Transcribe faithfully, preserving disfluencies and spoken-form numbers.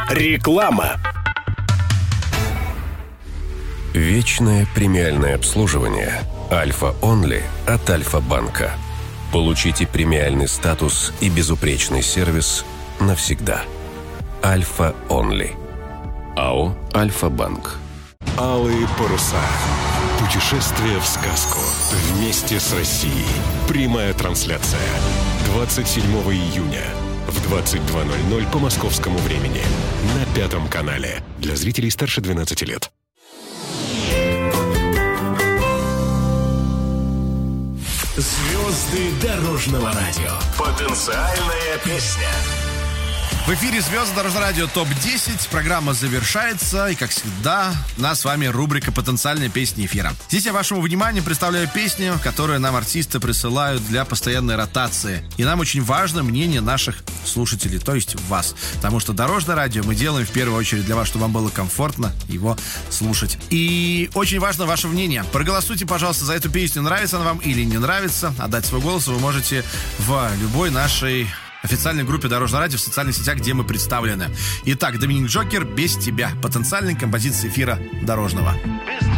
Реклама. Вечное премиальное обслуживание Альфа Онли от Альфа-банка. Получите премиальный статус и безупречный сервис навсегда. Альфа Онли. АО Альфа-банк. Алые паруса. Путешествие в сказку. Вместе с Россией. Прямая трансляция. двадцать седьмого июня в двадцать два ноль ноль по московскому времени. На Пятом канале. Для зрителей старше двенадцати лет. Звезды дорожного радио. Потенциальная песня. В эфире «Звезды дорожного радио» топ десять. Программа завершается. И, как всегда, у нас с вами рубрика «Потенциальная песня эфира». Здесь я вашему вниманию представляю песню, которую нам артисты присылают для постоянной ротации. И нам очень важно мнение наших слушателей, то есть вас. Потому что дорожное радио мы делаем в первую очередь для вас, чтобы вам было комфортно его слушать. И очень важно ваше мнение. Проголосуйте, пожалуйста, за эту песню. Нравится она вам или не нравится. Отдать свой голос вы можете в любой нашей официальной группе Дорожного радио в социальных сетях, где мы представлены. Итак, Доминик Джокер «Без тебя». Потенциальная композиция эфира Дорожного.